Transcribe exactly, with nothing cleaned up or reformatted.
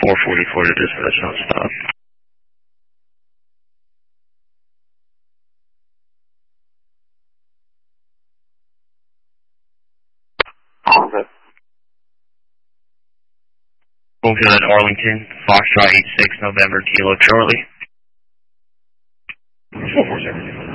four forty-four to dispatch on stop. Bloomfield at Arlington, Foxtrot eight six November, Kilo Charlie. four four seven.